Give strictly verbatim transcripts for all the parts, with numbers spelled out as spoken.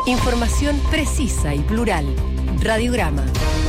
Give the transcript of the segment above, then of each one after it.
Información precisa y plural. Radiograma.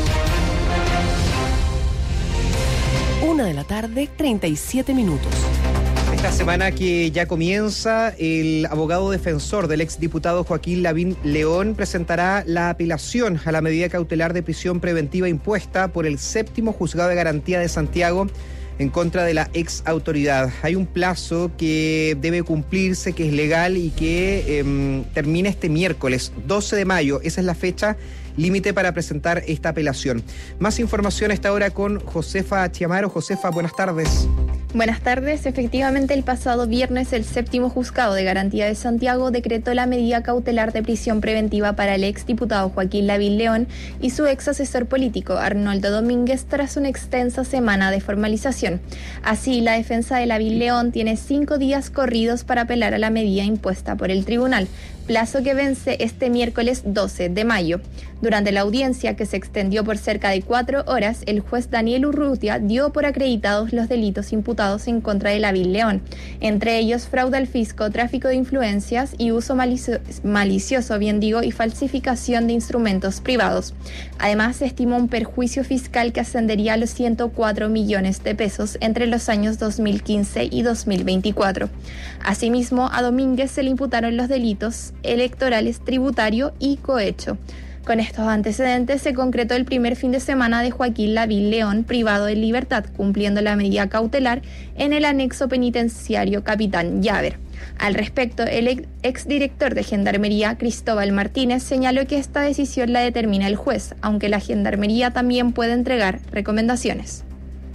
Una de la tarde, treinta y siete minutos. Esta semana que ya comienza, el abogado defensor del exdiputado Joaquín Lavín León presentará la apelación a la medida cautelar de prisión preventiva impuesta por el séptimo Juzgado de Garantía de Santiago en contra de la ex autoridad. Hay un plazo que debe cumplirse, que es legal y que eh, termina este miércoles, doce de mayo. Esa es la fecha límite para presentar esta apelación. Más información a esta hora con Josefa Chiamaro. Josefa, buenas tardes. Buenas tardes. Efectivamente, el pasado viernes el séptimo Juzgado de Garantía de Santiago decretó la medida cautelar de prisión preventiva para el exdiputado Joaquín Lavín León y su ex asesor político Arnoldo Domínguez tras una extensa semana de formalización. Así, la defensa de Lavín León tiene cinco días corridos para apelar a la medida impuesta por el tribunal, plazo que vence este miércoles doce de mayo. Durante la audiencia, que se extendió por cerca de cuatro horas, el juez Daniel Urrutia dio por acreditados los delitos imputados en contra de Lavín León, entre ellos fraude al fisco, tráfico de influencias y uso malicio- malicioso, bien digo, y falsificación de instrumentos privados. Además, se estimó un perjuicio fiscal que ascendería a los ciento cuatro millones de pesos entre los años dos mil quince y dos mil veinticuatro. Asimismo, a Domínguez se le imputaron los delitos electorales, tributario y cohecho. Con estos antecedentes se concretó el primer fin de semana de Joaquín Lavín León privado de libertad, cumpliendo la medida cautelar en el anexo penitenciario Capitán Llaver. Al respecto, el exdirector de Gendarmería, Cristóbal Martínez, señaló que esta decisión la determina el juez, aunque la Gendarmería también puede entregar recomendaciones.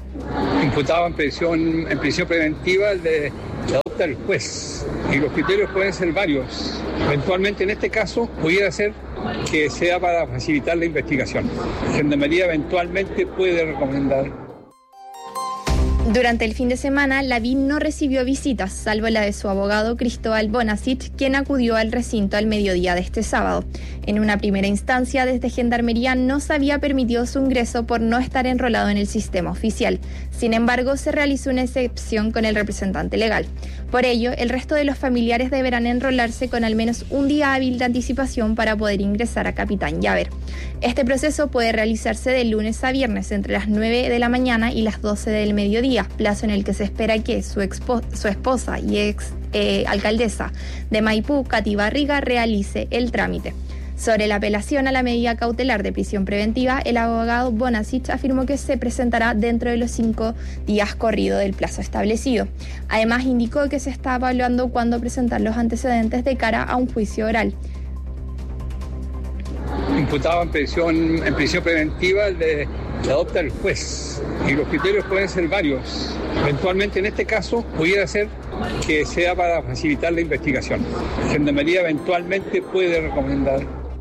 Imputado en prisión, en prisión preventiva le, le adopta el juez y los criterios pueden ser varios. Eventualmente, en este caso, pudiera ser que sea para facilitar la investigación. La Gendarmería eventualmente puede recomendar. Durante el fin de semana, Lavín no recibió visitas, salvo la de su abogado Cristóbal Bonasich, quien acudió al recinto al mediodía de este sábado. En una primera instancia, desde Gendarmería no se había permitido su ingreso por no estar enrolado en el sistema oficial. Sin embargo, se realizó una excepción con el representante legal. Por ello, el resto de los familiares deberán enrolarse con al menos un día hábil de anticipación para poder ingresar a Capitán Llaver. Este proceso puede realizarse de lunes a viernes entre las nueve de la mañana y las doce del mediodía, plazo en el que se espera que su, expo- su esposa y ex eh, alcaldesa de Maipú, Katy Barriga, realice el trámite. Sobre la apelación a la medida cautelar de prisión preventiva, el abogado Bonasich afirmó que se presentará dentro de los cinco días corrido del plazo establecido. Además, indicó que se está evaluando cuándo presentar los antecedentes de cara a un juicio oral. Imputado en prisión, en prisión preventiva le, le adopta el juez y los criterios pueden ser varios. Eventualmente, en este caso, pudiera ser que sea para facilitar la investigación. La Gendarmería eventualmente puede recomendar.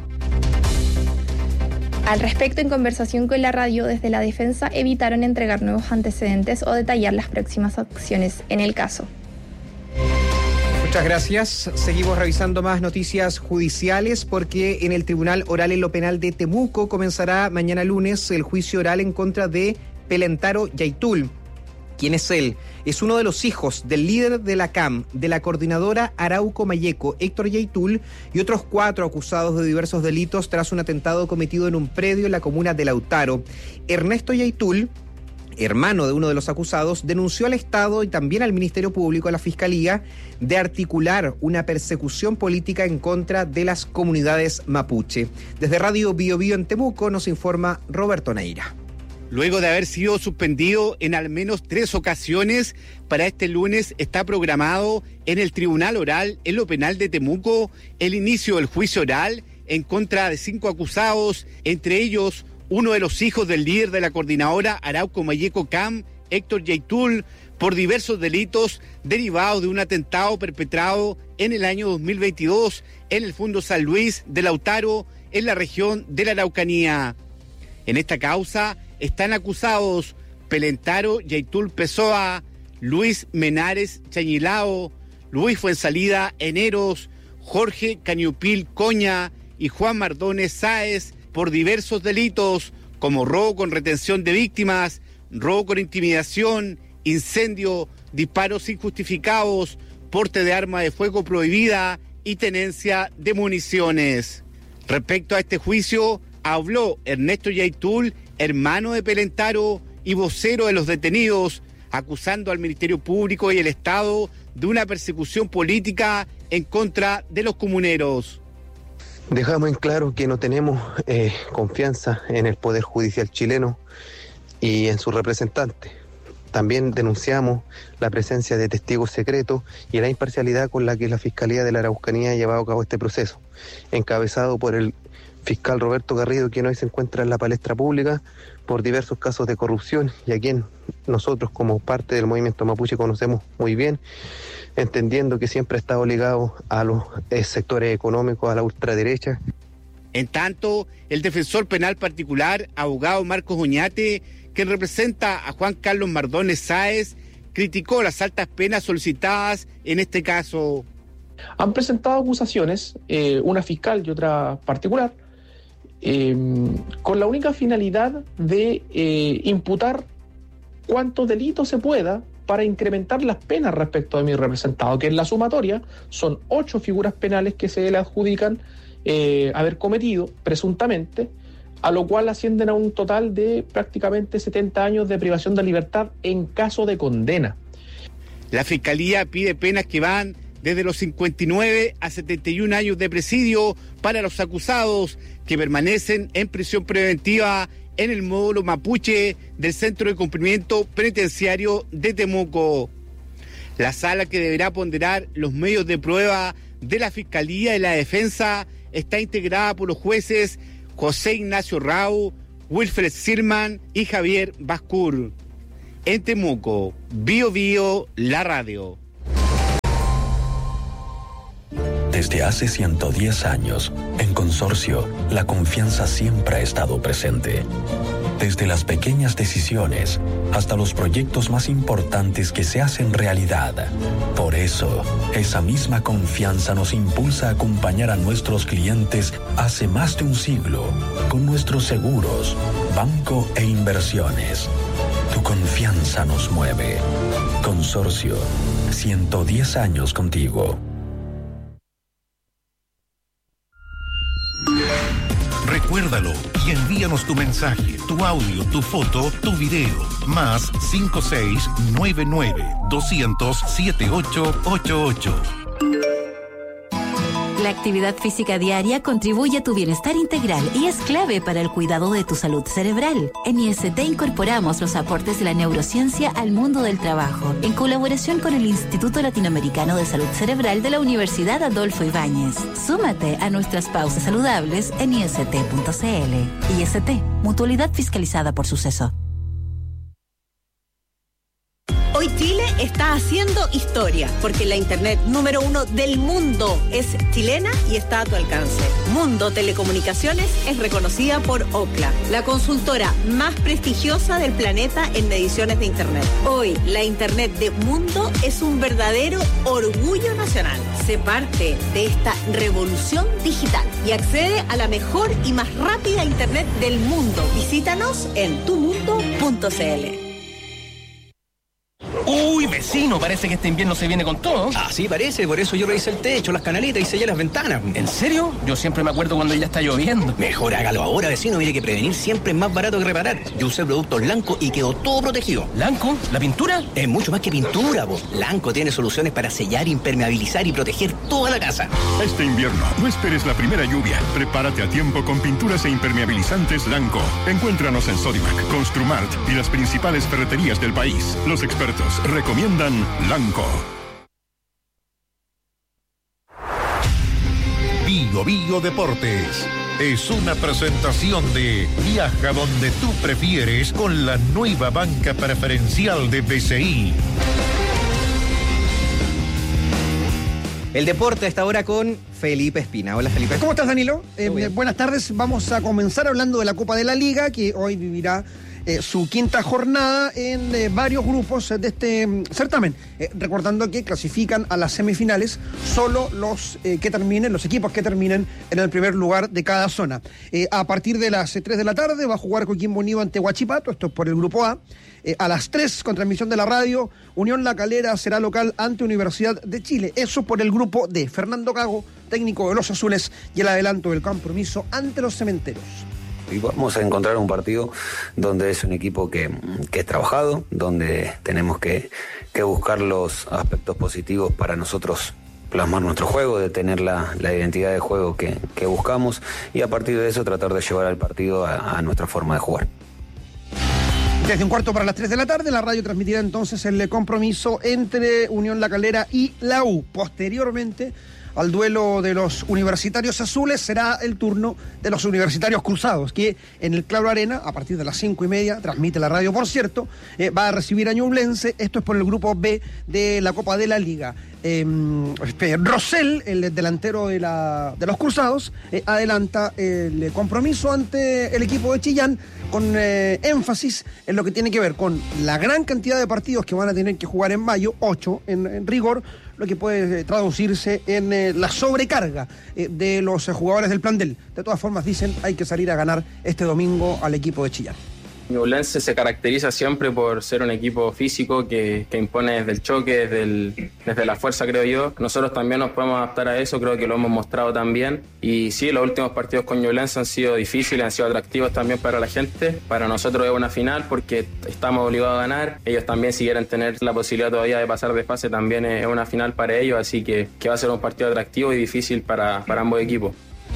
Al respecto, en conversación con la radio, desde la defensa evitaron entregar nuevos antecedentes o detallar las próximas acciones en el caso. Muchas gracias. Seguimos revisando más noticias judiciales porque en el Tribunal Oral en lo Penal de Temuco comenzará mañana lunes el juicio oral en contra de Pelentaro Yaitul. ¿Quién es él? Es uno de los hijos del líder de la C A M, de la coordinadora Arauco Mayeco, Héctor Yaitul, y otros cuatro acusados de diversos delitos tras un atentado cometido en un predio en la comuna de Lautaro. Ernesto Yaitul, hermano de uno de los acusados, denunció al Estado y también al Ministerio Público, a la Fiscalía, de articular una persecución política en contra de las comunidades mapuche. Desde Radio Bio Bio en Temuco nos informa Roberto Neira. Luego de haber sido suspendido en al menos tres ocasiones, para este lunes está programado en el Tribunal Oral en lo Penal de Temuco el inicio del juicio oral en contra de cinco acusados, entre ellos uno de los hijos del líder de la coordinadora Arauco Mayeco C A M, Héctor Yaitul, por diversos delitos derivados de un atentado perpetrado en el año dos mil veintidós en el Fundo San Luis de Lautaro, en la región de la Araucanía. En esta causa están acusados Pelentaro Yaitul Pessoa, Luis Menares Chañilao, Luis Fuensalida Eneros, Jorge Cañupil Coña y Juan Mardones Sáez por diversos delitos como robo con retención de víctimas, robo con intimidación, incendio, disparos injustificados, porte de arma de fuego prohibida y tenencia de municiones. Respecto a este juicio, habló Ernesto Yaitul, hermano de Pelentaro y vocero de los detenidos, acusando al Ministerio Público y el Estado de una persecución política en contra de los comuneros. Dejamos en claro que no tenemos eh, confianza en el Poder Judicial chileno y en sus representantes. También denunciamos la presencia de testigos secretos y la imparcialidad con la que la Fiscalía de la Araucanía ha llevado a cabo este proceso, encabezado por el fiscal Roberto Garrido, quien hoy se encuentra en la palestra pública por diversos casos de corrupción y a quien nosotros como parte del movimiento mapuche conocemos muy bien, entendiendo que siempre ha estado ligado a los eh, sectores económicos, a la ultraderecha. En tanto, el defensor penal particular, abogado Marcos Oñate, quien representa a Juan Carlos Mardones Sáez, criticó las altas penas solicitadas en este caso. Han presentado acusaciones, eh, una fiscal y otra particular, eh, con la única finalidad de eh, imputar cuántos delitos se pueda para incrementar las penas respecto de mi representado, que en la sumatoria son ocho figuras penales que se le adjudican eh, haber cometido, presuntamente, a lo cual ascienden a un total de prácticamente setenta años de privación de libertad en caso de condena. La Fiscalía pide penas que van desde los cincuenta y nueve a setenta y un años de presidio para los acusados que permanecen en prisión preventiva en el módulo mapuche del Centro de Cumplimiento Penitenciario de Temuco. La sala que deberá ponderar los medios de prueba de la Fiscalía y la Defensa está integrada por los jueces José Ignacio Rau, Wilfred Sirman y Javier Bascur. En Temuco, Bio Bio, la radio. Desde hace ciento diez años, en Consorcio, la confianza siempre ha estado presente. Desde las pequeñas decisiones hasta los proyectos más importantes que se hacen realidad. Por eso, esa misma confianza nos impulsa a acompañar a nuestros clientes hace más de un siglo con nuestros seguros, banco e inversiones. Tu confianza nos mueve. Consorcio, ciento diez años contigo. Recuérdalo y envíanos tu mensaje, tu audio, tu foto, tu video. Más cinco seis nueve nueve dos cero cero siete ocho ocho ocho. La actividad física diaria contribuye a tu bienestar integral y es clave para el cuidado de tu salud cerebral. En I S T incorporamos los aportes de la neurociencia al mundo del trabajo, en colaboración con el Instituto Latinoamericano de Salud Cerebral de la Universidad Adolfo Ibáñez. Súmate a nuestras pausas saludables en i s t punto c l. I S T, mutualidad fiscalizada por Suceso. Hoy Chile está haciendo historia, porque la internet número uno del mundo es chilena y está a tu alcance. Mundo Telecomunicaciones es reconocida por Ookla, la consultora más prestigiosa del planeta en mediciones de internet. Hoy, la internet de Mundo es un verdadero orgullo nacional. Sé parte de esta revolución digital y accede a la mejor y más rápida internet del mundo. Visítanos en tu mundo punto c l. Uy, vecino, parece que este invierno se viene con todo. Ah, sí, parece, por eso yo revisé el techo, las canaletas y sellé las ventanas. ¿En serio? Yo siempre me acuerdo cuando ya está lloviendo. Mejor hágalo ahora, vecino, mire que prevenir siempre es más barato que reparar. Yo usé productos Lanco y quedó todo protegido. ¿Lanco? ¿La pintura? Es mucho más que pintura, vos. Lanco tiene soluciones para sellar, impermeabilizar y proteger toda la casa. Este invierno, no esperes la primera lluvia. Prepárate a tiempo con pinturas e impermeabilizantes Lanco. Encuéntranos en Sodimac, Construmart y las principales ferreterías del país. Los expertos recomiendan Lanco. Bio Bio Deportes es una presentación de Viaja donde tú prefieres con la nueva banca preferencial de B C I. El deporte a esta hora con Felipe Espina. Hola, Felipe. ¿Cómo estás, Danilo? Eh, buenas tardes. Vamos a comenzar hablando de la Copa de la Liga, que hoy vivirá eh, su quinta jornada en eh, varios grupos de este um, certamen. Eh, recordando que clasifican a las semifinales solo los eh, que terminen, los equipos que terminen en el primer lugar de cada zona. Eh, a partir de las tres de la tarde va a jugar Coquimbo Unido ante Huachipato, esto es por el grupo A. Eh, a las tres, con transmisión de la radio, Unión La Calera será local ante Universidad de Chile. Eso por el grupo D. Fernando Gago técnico de los Azules, y el adelanto del compromiso ante los Cementeros. Y vamos a encontrar un partido donde es un equipo que, que es trabajado, donde tenemos que, que buscar los aspectos positivos para nosotros plasmar nuestro juego, de tener la, la identidad de juego que, que buscamos, y a partir de eso tratar de llevar al partido a, a nuestra forma de jugar. Desde un cuarto para las tres de la tarde, la radio transmitirá entonces el compromiso entre Unión La Calera y la U. Posteriormente, al duelo de los Universitarios Azules, será el turno de los Universitarios Cruzados, que en el Claro Arena, a partir de las cinco y media, transmite la radio, por cierto, eh, va a recibir a Ñublense. Esto es por el grupo B de la Copa de la Liga. Eh, Rosell, el delantero de, la, de los Cruzados, eh, adelanta el compromiso ante el equipo de Chillán, con eh, énfasis en lo que tiene que ver con la gran cantidad de partidos que van a tener que jugar en mayo, ocho en, en rigor, lo que puede eh, traducirse en eh, la sobrecarga eh, de los eh, jugadores del plantel. De todas formas, dicen, hay que salir a ganar este domingo al equipo de Chillán. Ñublense se caracteriza siempre por ser un equipo físico que, que impone desde el choque, desde, el, desde la fuerza, creo yo. Nosotros también nos podemos adaptar a eso, creo que lo hemos mostrado también. Y sí, los últimos partidos con Ñublense han sido difíciles, han sido atractivos también para la gente. Para nosotros es una final porque estamos obligados a ganar. Ellos también, si quieren tener la posibilidad todavía de pasar de fase, también es una final para ellos. Así que, que va a ser un partido atractivo y difícil para, para ambos equipos.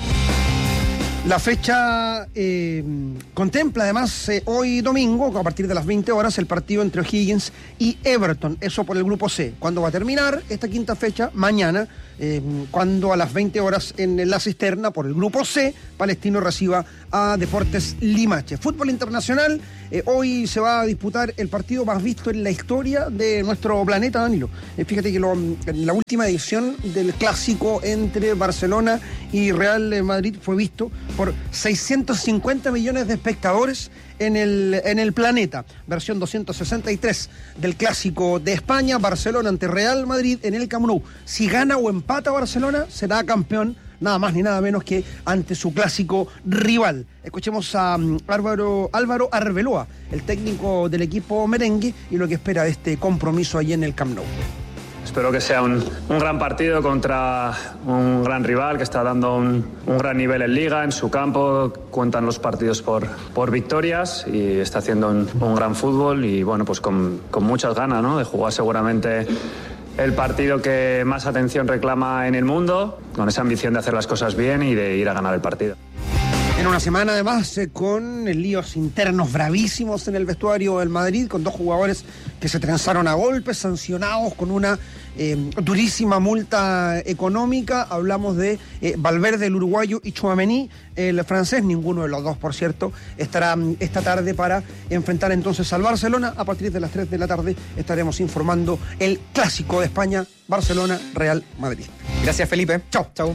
La fecha eh, contempla además eh, hoy domingo, a partir de las veinte horas, el partido entre O'Higgins y Everton, eso por el grupo C. ¿Cuándo va a terminar esta quinta fecha? Mañana, eh, cuando a las veinte horas en la cisterna, por el grupo C, Palestino reciba a Deportes Limache. Fútbol internacional, eh, hoy se va a disputar el partido más visto en la historia de nuestro planeta, Danilo. Eh, fíjate que lo, en la última edición del clásico entre Barcelona y Real Madrid fue visto por seiscientos cincuenta millones de espectadores en el, en el planeta. Versión doscientos sesenta y tres del clásico de España, Barcelona ante Real Madrid en el Camp Nou. Si gana o empata Barcelona, será campeón, nada más ni nada menos que ante su clásico rival. Escuchemos a um, Álvaro, Álvaro Arbeloa, el técnico del equipo merengue, y lo que espera de este compromiso allí en el Camp Nou. Espero que sea un, un gran partido contra un gran rival que está dando un, un gran nivel en Liga, en su campo. Cuentan los partidos por, por victorias y está haciendo un, un gran fútbol y bueno, pues con, con muchas ganas, ¿no?, de jugar seguramente el partido que más atención reclama en el mundo, con esa ambición de hacer las cosas bien y de ir a ganar el partido. En una semana además eh, con líos internos bravísimos en el vestuario del Madrid, con dos jugadores que se trenzaron a golpes, sancionados con una eh, durísima multa económica. Hablamos de eh, Valverde, el uruguayo, y Tchouaméni, el francés. Ninguno de los dos, por cierto, estará esta tarde para enfrentar entonces al Barcelona. A partir de las tres de la tarde estaremos informando el clásico de España, Barcelona-Real Madrid. Gracias, Felipe. Chao. Chao.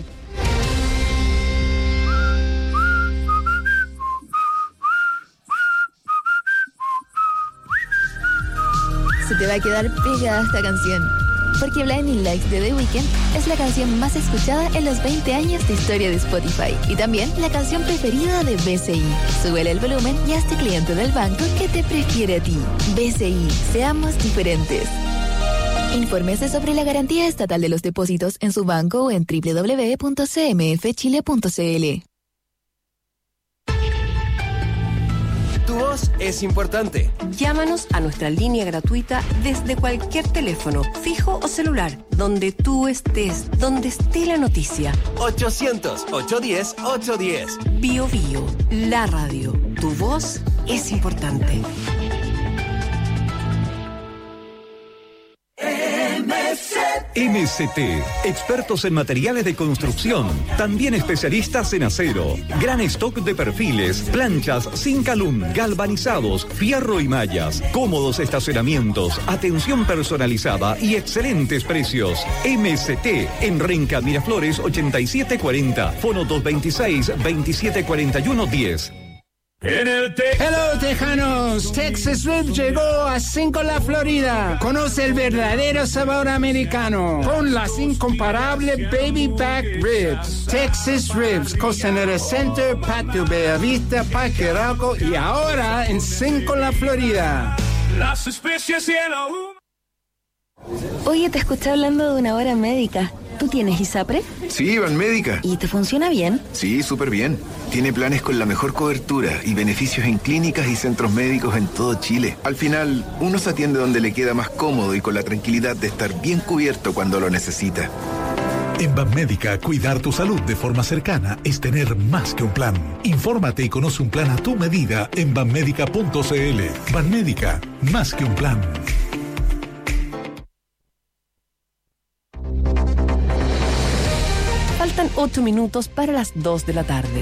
Se te va a quedar pegada esta canción, porque Blinding Lights de The Weeknd es la canción más escuchada en los veinte años de historia de Spotify y también la canción preferida de B C I. Súbele el volumen y hazte cliente del banco que te prefiere a ti. B C I, seamos diferentes. Infórmese sobre la garantía estatal de los depósitos en su banco o en doble u doble u doble u punto c m f chile punto c l. Tu voz es importante. Llámanos a nuestra línea gratuita desde cualquier teléfono, fijo o celular, donde tú estés, donde esté la noticia. ochocientos, ochocientos diez, ochocientos diez. Bio Bio, la radio. Tu voz es importante. M C T, expertos en materiales de construcción, también especialistas en acero, gran stock de perfiles, planchas, Zincalum, galvanizados, fierro y mallas, cómodos estacionamientos, atención personalizada y excelentes precios. M C T, en Renca Miraflores ochenta y siete cuarenta, fono dos veintiséis, veintisiete cuarenta y uno diez. En el te Hello, tejanos. Texas Ribs llegó a Cinco La Florida. Conoce el verdadero sabor americano con las incomparable Baby Back Ribs. Texas Ribs, Costanera Center, Patio Bellavista, Parque Arauco y ahora en Cinco La Florida. Las especies y el... Oye, te escuché hablando de una hora médica. ¿Tú tienes ISAPRE? Sí, Banmédica. ¿Y te funciona bien? Sí, súper bien. Tiene planes con la mejor cobertura y beneficios en clínicas y centros médicos en todo Chile. Al final, uno se atiende donde le queda más cómodo y con la tranquilidad de estar bien cubierto cuando lo necesita. En Banmédica, cuidar tu salud de forma cercana es tener más que un plan. Infórmate y conoce un plan a tu medida en banmédica punto c l. Banmédica, más que un plan. Faltan ocho minutos para las dos de la tarde.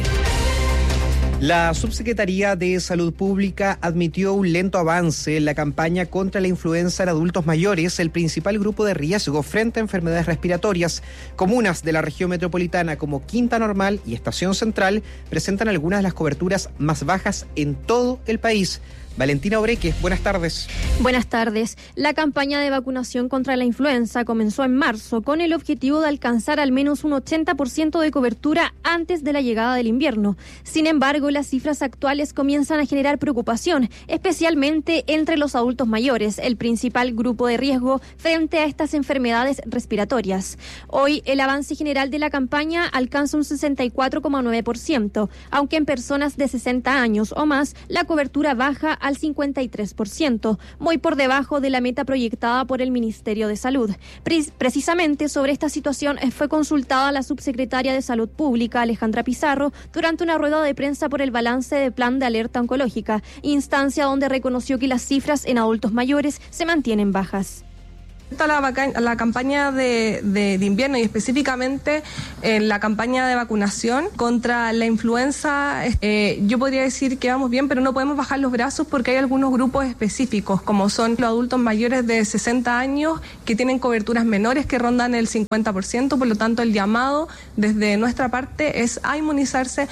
La Subsecretaría de Salud Pública admitió un lento avance en la campaña contra la influenza en adultos mayores, el principal grupo de riesgo frente a enfermedades respiratorias. Comunas de la región metropolitana como Quinta Normal y Estación Central presentan algunas de las coberturas más bajas en todo el país. Valentina Obreque, buenas tardes. Buenas tardes. La campaña de vacunación contra la influenza comenzó en marzo con el objetivo de alcanzar al menos un ochenta por ciento de cobertura antes de la llegada del invierno. Sin embargo, las cifras actuales comienzan a generar preocupación, especialmente entre los adultos mayores, el principal grupo de riesgo frente a estas enfermedades respiratorias. Hoy, el avance general de la campaña alcanza un sesenta y cuatro coma nueve por ciento, aunque en personas de sesenta años o más, la cobertura baja al cincuenta y tres por ciento, muy por debajo de la meta proyectada por el Ministerio de Salud. Pre- precisamente sobre esta situación fue consultada la subsecretaria de Salud Pública, Alejandra Pizarro, durante una rueda de prensa por el balance de plan de alerta oncológica, instancia donde reconoció que las cifras en adultos mayores se mantienen bajas. La, vaca- la campaña de, de, de invierno y específicamente en la campaña de vacunación contra la influenza, eh, yo podría decir que vamos bien, pero no podemos bajar los brazos porque hay algunos grupos específicos, como son los adultos mayores de sesenta años que tienen coberturas menores que rondan el cincuenta por ciento, por lo tanto el llamado desde nuestra parte es a inmunizarse.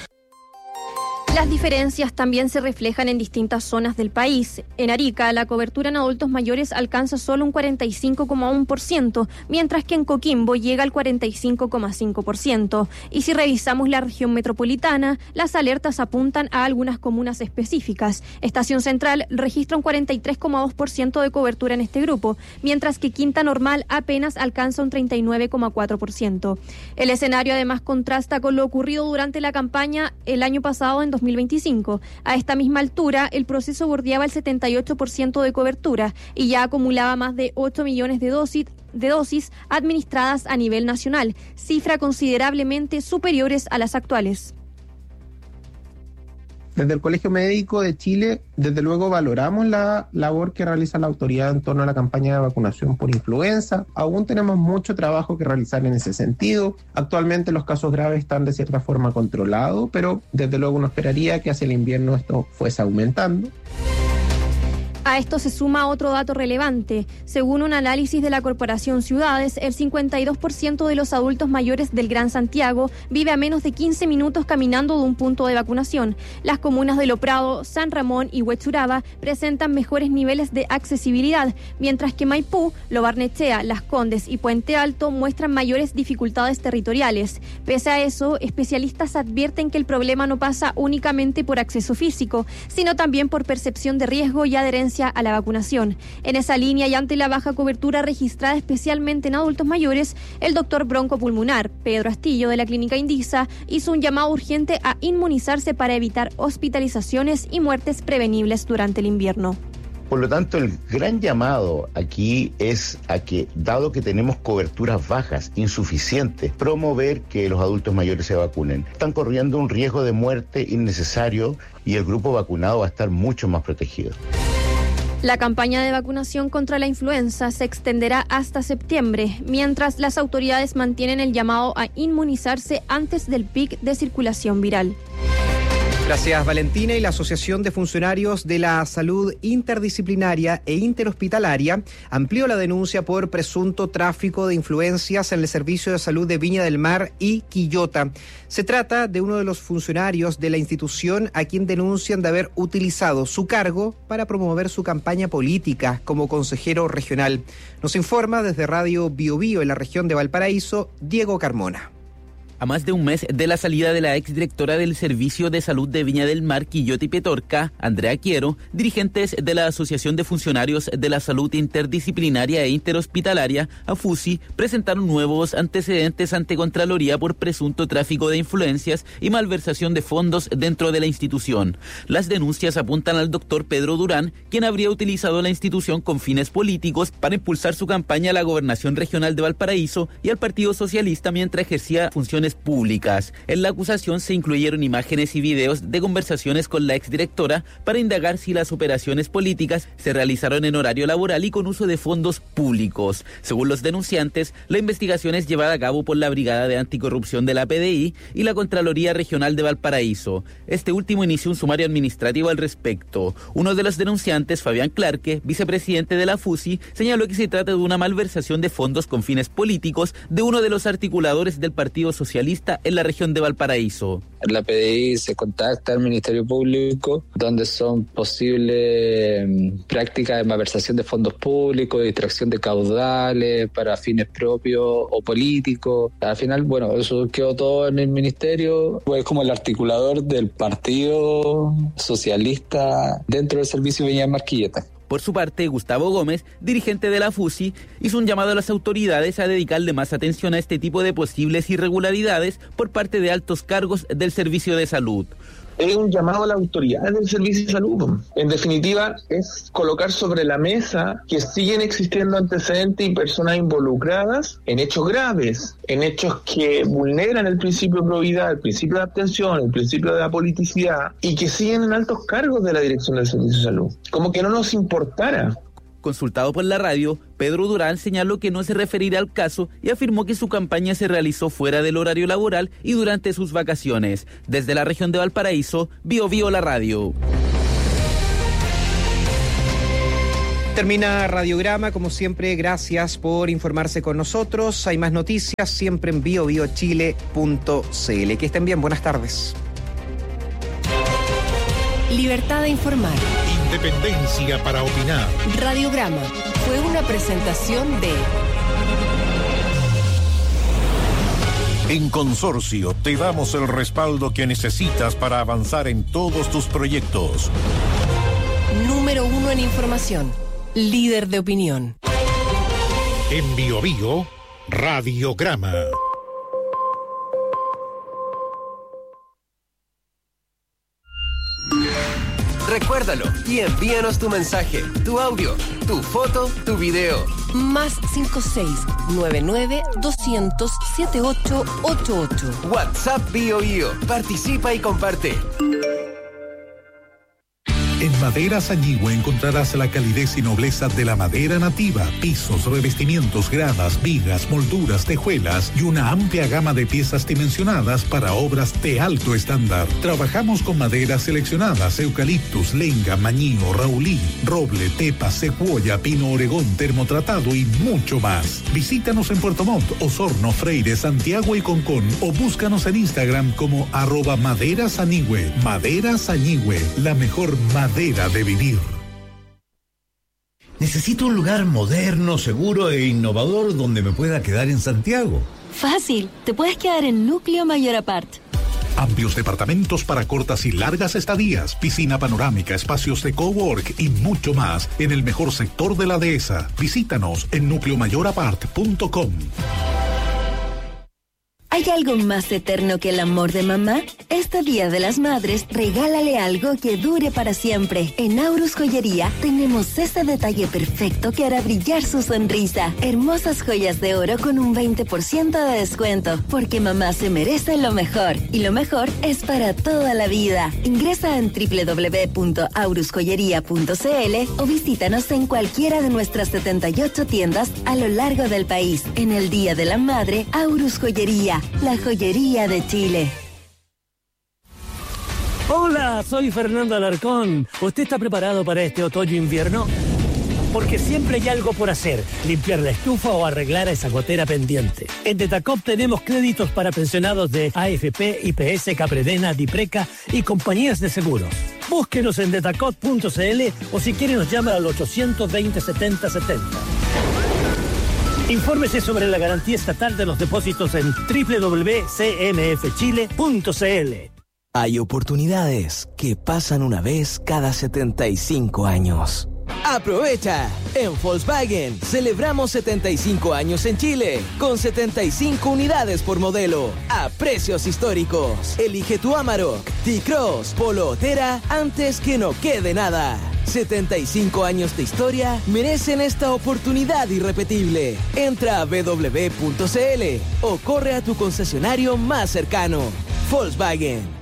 Las diferencias también se reflejan en distintas zonas del país. En Arica, la cobertura en adultos mayores alcanza solo un cuarenta y cinco coma uno por ciento, mientras que en Coquimbo llega al cuarenta y cinco coma cinco por ciento. Y si revisamos la región metropolitana, las alertas apuntan a algunas comunas específicas. Estación Central registra un cuarenta y tres coma dos por ciento de cobertura en este grupo, mientras que Quinta Normal apenas alcanza un treinta y nueve coma cuatro por ciento. El escenario además contrasta con lo ocurrido durante la campaña el año pasado en dos mil veinticinco. A esta misma altura, el proceso bordeaba el setenta y ocho por ciento de cobertura y ya acumulaba más de ocho millones de dosis, de dosis administradas a nivel nacional, cifra considerablemente superiores a las actuales. Desde el Colegio Médico de Chile, desde luego valoramos la labor que realiza la autoridad en torno a la campaña de vacunación por influenza. Aún tenemos mucho trabajo que realizar en ese sentido. Actualmente los casos graves están de cierta forma controlados, pero desde luego uno esperaría que hacia el invierno esto fuese aumentando. A esto se suma otro dato relevante. Según un análisis de la Corporación Ciudades, el cincuenta y dos por ciento de los adultos mayores del Gran Santiago vive a menos de quince minutos caminando de un punto de vacunación. Las comunas de Loprado, San Ramón y Huechuraba presentan mejores niveles de accesibilidad, mientras que Maipú, Lo Barnechea, Las Condes y Puente Alto muestran mayores dificultades territoriales. Pese a eso, especialistas advierten que el problema no pasa únicamente por acceso físico, sino también por percepción de riesgo y adherencia a la vacunación. En esa línea y ante la baja cobertura registrada especialmente en adultos mayores, el doctor broncopulmonar Pedro Astillo de la Clínica Indisa hizo un llamado urgente a inmunizarse para evitar hospitalizaciones y muertes prevenibles durante el invierno. Por lo tanto, el gran llamado aquí es a que, dado que tenemos coberturas bajas, insuficientes, promover que los adultos mayores se vacunen. Están corriendo un riesgo de muerte innecesario y el grupo vacunado va a estar mucho más protegido. La campaña de vacunación contra la influenza se extenderá hasta septiembre, mientras las autoridades mantienen el llamado a inmunizarse antes del pic de circulación viral. Gracias, Valentina. Y la Asociación de Funcionarios de la Salud Interdisciplinaria e Interhospitalaria amplió la denuncia por presunto tráfico de influencias en el Servicio de Salud de Viña del Mar y Quillota. Se trata de uno de los funcionarios de la institución a quien denuncian de haber utilizado su cargo para promover su campaña política como consejero regional. Nos informa desde Radio Biobío en la región de Valparaíso, Diego Carmona. A más de un mes de la salida de la exdirectora del Servicio de Salud de Viña del Mar, Quillota y Petorca, Andrea Quiero, dirigentes de la Asociación de Funcionarios de la Salud Interdisciplinaria e Interhospitalaria, AFUSI, presentaron nuevos antecedentes ante Contraloría por presunto tráfico de influencias y malversación de fondos dentro de la institución. Las denuncias apuntan al doctor Pedro Durán, quien habría utilizado la institución con fines políticos para impulsar su campaña a la gobernación regional de Valparaíso y al Partido Socialista mientras ejercía funciones públicas. En la acusación se incluyeron imágenes y videos de conversaciones con la exdirectora para indagar si las operaciones políticas se realizaron en horario laboral y con uso de fondos públicos. Según los denunciantes, la investigación es llevada a cabo por la Brigada de Anticorrupción de la P D I y la Contraloría Regional de Valparaíso. Este último inició un sumario administrativo al respecto. Uno de los denunciantes, Fabián Clarke, vicepresidente de la FUSI, señaló que se trata de una malversación de fondos con fines políticos de uno de los articuladores del Partido Socialista en la región de Valparaíso. La P D I se contacta al Ministerio Público, donde son posibles prácticas de malversación de fondos públicos, distracción de caudales para fines propios o políticos. Al final, bueno, eso quedó todo en el ministerio. Fue como el articulador del Partido Socialista dentro del Servicio Viña del Mar Quillota. Por su parte, Gustavo Gómez, dirigente de la FUSI, hizo un llamado a las autoridades a dedicarle más atención a este tipo de posibles irregularidades por parte de altos cargos del Servicio de Salud. Es un llamado a la autoridad del Servicio de Salud. En definitiva, es colocar sobre la mesa que siguen existiendo antecedentes y personas involucradas en hechos graves, en hechos que vulneran el principio de probidad, el principio de abstención, el principio de apoliticidad, y que siguen en altos cargos de la dirección del Servicio de Salud. Como que no nos importara. Consultado por la radio, Pedro Durán señaló que no se referirá al caso y afirmó que su campaña se realizó fuera del horario laboral y durante sus vacaciones. Desde la región de Valparaíso, Bio Bio la radio. Termina Radiograma, como siempre, gracias por informarse con nosotros. Hay más noticias siempre en bio bio chile punto c l. Que estén bien, buenas tardes. Libertad de informar. Independencia para opinar. Radiograma fue una presentación de... En Consorcio te damos el respaldo que necesitas para avanzar en todos tus proyectos. Número uno en información. Líder de opinión. En Bio Bio, Radiograma. Recuérdalo y envíanos tu mensaje, tu audio, tu foto, tu video. Más cinco seis nueve nueve dos cero cero siete ocho ocho ocho. WhatsApp Bio Bio. Participa y comparte. En Maderas Añigüe encontrarás la calidez y nobleza de la madera nativa, pisos, revestimientos, gradas, vigas, molduras, tejuelas y una amplia gama de piezas dimensionadas para obras de alto estándar. Trabajamos con maderas seleccionadas, eucaliptus, lenga, mañío, raulí, roble, tepa, secuoya, pino oregón, termotratado y mucho más. Visítanos en Puerto Montt, Osorno, Freire, Santiago y Concón o búscanos en Instagram como arroba Maderas Añigüe. Maderas Añigüe, la mejor madera de vivir. Necesito un lugar moderno, seguro e innovador donde me pueda quedar en Santiago. Fácil, te puedes quedar en Núcleo Mayor Apart. Amplios departamentos para cortas y largas estadías, piscina panorámica, espacios de cowork y mucho más en el mejor sector de la dehesa. Visítanos en núcleo mayor apart punto com. ¿Hay algo más eterno que el amor de mamá? Este Día de las Madres, regálale algo que dure para siempre. En Aurus Joyería tenemos ese detalle perfecto que hará brillar su sonrisa. Hermosas joyas de oro con un veinte por ciento de descuento, porque mamá se merece lo mejor. Y lo mejor es para toda la vida. Ingresa en doble u doble u doble u punto aurus joyería punto c l o visítanos en cualquiera de nuestras setenta y ocho tiendas a lo largo del país. En el Día de la Madre, Aurus Joyería, la joyería de Chile. Hola, soy Fernando Alarcón. ¿Usted está preparado para este otoño-invierno? Porque siempre hay algo por hacer, limpiar la estufa o arreglar esa gotera pendiente. En Detacop tenemos créditos para pensionados de A F P, I P S, Capredena, Dipreca y compañías de seguros. Búsquenos en detacop punto c l o si quiere nos llama al ochocientos veinte setenta setenta. Infórmese sobre la garantía estatal de los depósitos en doble u doble u doble u punto c m f chile punto c l. Hay oportunidades que pasan una vez cada setenta y cinco años. ¡Aprovecha! En Volkswagen celebramos setenta y cinco años en Chile, con setenta y cinco unidades por modelo, a precios históricos. Elige tu Amarok, T-Cross, Polo o Terra antes que no quede nada. setenta y cinco años de historia merecen esta oportunidad irrepetible. Entra a doble u doble u doble u punto c l o corre a tu concesionario más cercano. Volkswagen.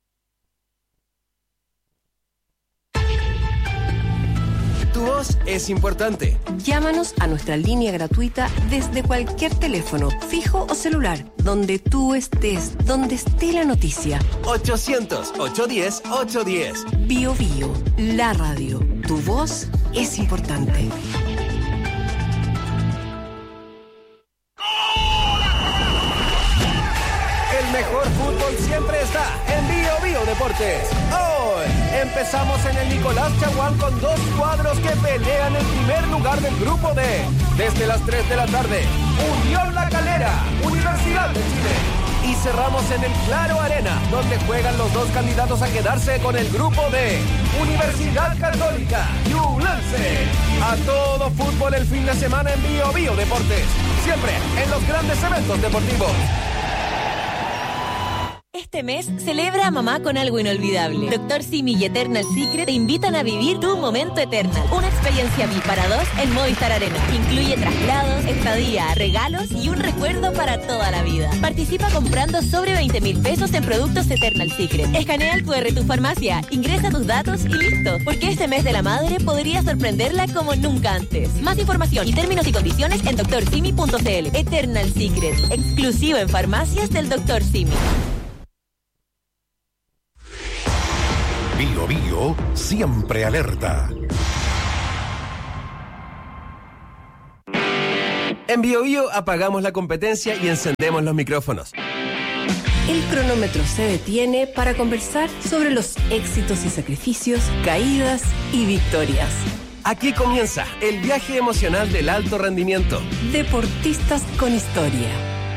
Tu voz es importante. Llámanos a nuestra línea gratuita desde cualquier teléfono, fijo o celular, donde tú estés, donde esté la noticia. ochocientos, ochocientos diez, ochocientos diez. Bio Bio, la radio. Tu voz es importante. El mejor fútbol siempre está en Bio Bio Deportes. Hoy empezamos en el Nicolás Chaguán con dos cuadros que pelean el primer lugar del grupo D. Desde las tres de la tarde, Unión La Calera, Universidad de Chile. Y cerramos en el Claro Arena, donde juegan los dos candidatos a quedarse con el grupo D, Universidad Católica y Ñublense. A todo fútbol el fin de semana en Bio Bio Deportes. Siempre en los grandes eventos deportivos. Este mes celebra a mamá con algo inolvidable. Doctor Simi y Eternal Secret te invitan a vivir tu momento Eternal. Una experiencia V I P para dos en Movistar Arena. Incluye traslados, estadía, regalos y un recuerdo para toda la vida. Participa comprando sobre veinte mil pesos en productos Eternal Secret. Escanea el cu erre de tu farmacia, ingresa tus datos y listo. Porque este mes de la madre podría sorprenderla como nunca antes. Más información y términos y condiciones en doctor simi punto c l. Eternal Secret, exclusivo en farmacias del doctor Simi. Bio Bio siempre alerta. En Bio Bio apagamos la competencia y encendemos los micrófonos. El cronómetro se detiene para conversar sobre los éxitos y sacrificios, caídas y victorias. Aquí comienza el viaje emocional del alto rendimiento. Deportistas con historia.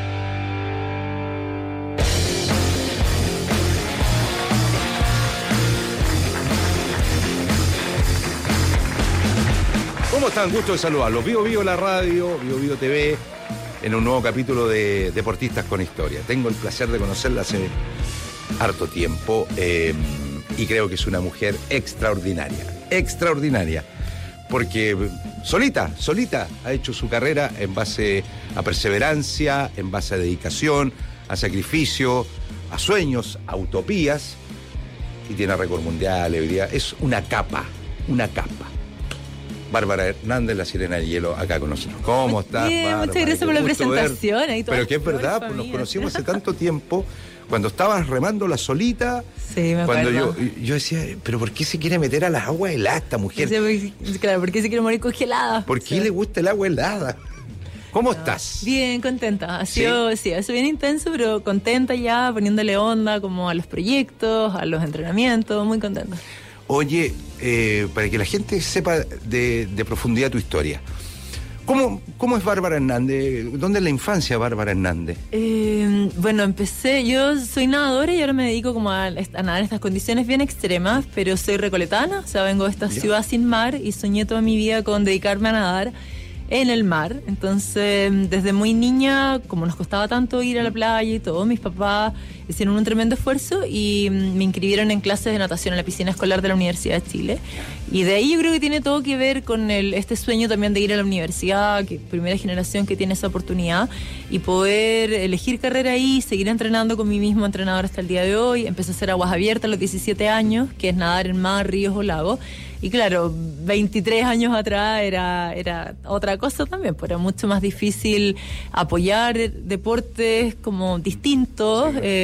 ¿Cómo están? Gusto de saludarlos. Bio Bio la radio, Bio Bio T V, en un nuevo capítulo de Deportistas con Historia. Tengo el placer de conocerla hace harto tiempo eh, y creo que es una mujer extraordinaria, extraordinaria, porque solita, solita ha hecho su carrera en base a perseverancia, en base a dedicación, a sacrificio, a sueños, a utopías, y tiene récord mundial, hoy día. Es una capa, una capa. Bárbara Hernández, la Sirena de Hielo, acá con nosotros. ¿Cómo estás, Bien, Bárbara? muchas gracias por la presentación. Ahí Pero que es verdad, pues nos conocimos hace tanto tiempo, cuando estabas remándola solita. Sí, me cuando acuerdo. yo, yo decía, ¿pero por qué se quiere meter a las aguas heladas esta mujer? Claro, ¿por qué se quiere morir congelada? ¿Por qué sí. le gusta el agua helada? ¿Cómo no, estás? Bien, contenta. Ha sido, ¿Sí? sí, ha sido bien intenso, pero contenta ya, poniéndole onda como a los proyectos, a los entrenamientos, muy contenta. Oye, eh, para que la gente sepa de, de profundidad tu historia, ¿cómo, ¿cómo es Bárbara Hernández? ¿Dónde es la infancia Bárbara Hernández? Eh, bueno, empecé, yo soy nadadora y ahora me dedico como a, a nadar en estas condiciones bien extremas, pero soy recoletana, o sea, vengo de esta ¿Ya? ciudad sin mar y soñé toda mi vida con dedicarme a nadar en el mar. Entonces, desde muy niña, como nos costaba tanto ir a la playa y todo, mis papás hicieron un tremendo esfuerzo y me inscribieron en clases de natación en la piscina escolar de la Universidad de Chile. Y de ahí yo creo que tiene todo que ver con el, este sueño también de ir a la universidad, que primera generación que tiene esa oportunidad, y poder elegir carrera ahí, seguir entrenando con mi mismo entrenador hasta el día de hoy. Empecé a hacer aguas abiertas a los diecisiete años, que es nadar en mar, ríos o lagos. Y claro, veintitrés años atrás era, era otra cosa también, pues era mucho más difícil apoyar deportes como distintos. Eh,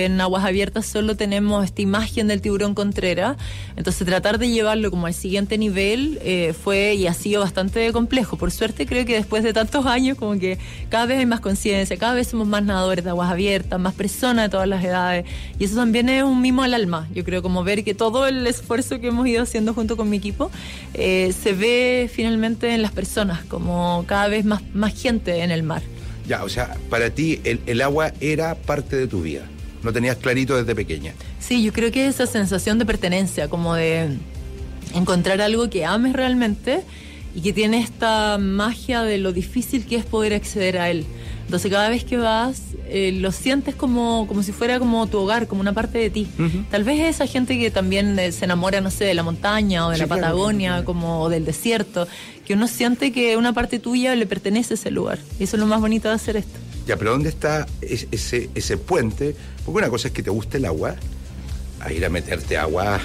en aguas abiertas solo tenemos esta imagen del tiburón Contreras, entonces tratar de llevarlo como al siguiente nivel eh, fue y ha sido bastante complejo. Por suerte creo que después de tantos años como que cada vez hay más conciencia, cada vez somos más nadadores de aguas abiertas, más personas de todas las edades, y eso también es un mimo al alma. Yo creo como ver que todo el esfuerzo que hemos ido haciendo junto con mi equipo eh, se ve finalmente en las personas, como cada vez más, más gente en el mar. Ya, o sea, para ti el, el agua era parte de tu vida, lo tenías clarito desde pequeña. Sí, yo creo que esa sensación de pertenencia, como de encontrar algo que ames realmente y que tiene esta magia de lo difícil que es poder acceder a él. Entonces cada vez que vas, eh, lo sientes como, como si fuera como tu hogar, como una parte de ti. Uh-huh. Tal vez esa gente que también eh, se enamora, no sé, de la montaña o de sí, la Patagonia, claro, como o del desierto, que uno siente que una parte tuya le pertenece a ese lugar. Y eso es lo más bonito de hacer esto. Ya, pero ¿dónde está ese, ese puente? Porque una cosa es que te guste el agua, a ir a meterte agua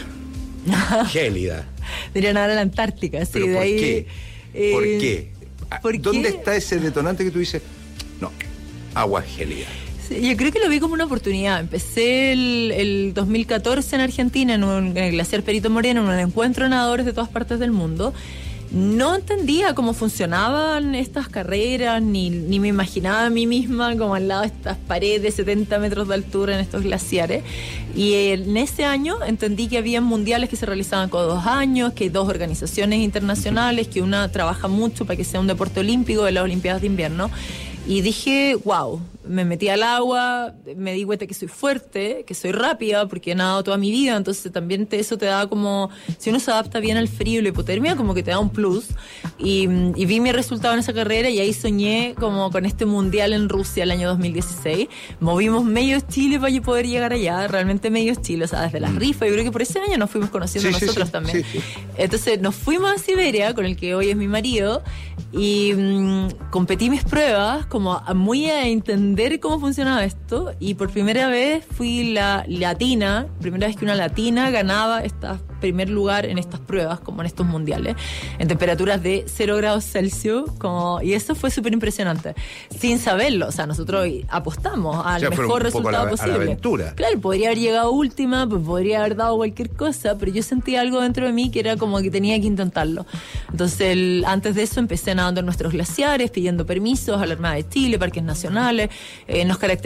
gélida. Deberían nadar a la Antártica, sí. ¿Pero de por ahí, qué? Eh, ¿Por qué? ¿por ¿Dónde qué? está ese detonante que tú dices, no, agua gélida? Sí, yo creo que lo vi como una oportunidad. Empecé el, el dos mil catorce en Argentina, en, un, en el glaciar Perito Moreno, en un encuentro de nadadores de todas partes del mundo. No entendía cómo funcionaban estas carreras, ni, ni me imaginaba a mí misma como al lado de estas paredes de setenta metros de altura en estos glaciares. Y en ese año entendí que había mundiales que se realizaban cada dos años, que hay dos organizaciones internacionales, que una trabaja mucho para que sea un deporte olímpico de las Olimpiadas de Invierno. Y dije, wow, me metí al agua, me di cuenta que soy fuerte, que soy rápida, porque he nadado toda mi vida, entonces también te, eso te da como, si uno se adapta bien al frío y la hipotermia, como que te da un plus. Y, y vi mi resultado en esa carrera y ahí soñé como con este mundial en Rusia el año dos mil dieciséis. Movimos medio Chile para yo poder llegar allá, realmente medio Chile, o sea, desde las rifas, yo creo que por ese año nos fuimos conociendo sí, nosotros sí, sí, también. Sí, sí. Entonces nos fuimos a Siberia, con el que hoy es mi marido, y mmm, competí mis pruebas, como a, muy a entender cómo funcionaba esto, y por primera vez fui la latina, primera vez que una latina ganaba este primer lugar en estas pruebas, como en estos mundiales, en temperaturas de cero grados Celsius, como, y eso fue súper impresionante, sin saberlo, o sea, nosotros apostamos al o sea, mejor resultado la, posible. A la aventura. Claro, podría haber llegado última, pues podría haber dado cualquier cosa, pero yo sentí algo dentro de mí que era como que tenía que intentarlo. Entonces, el, antes de eso empecé nadando en nuestros glaciares, pidiendo permisos a la Armada de Chile, parques nacionales, eh, nos caracterizamos